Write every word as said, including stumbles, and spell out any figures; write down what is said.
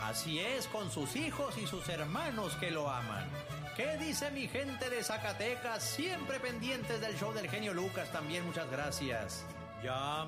Así es, con sus hijos y sus hermanos que lo aman. ¿Qué dice mi gente de Zacatecas? Siempre pendientes del show del genio Lucas también, muchas gracias. Ya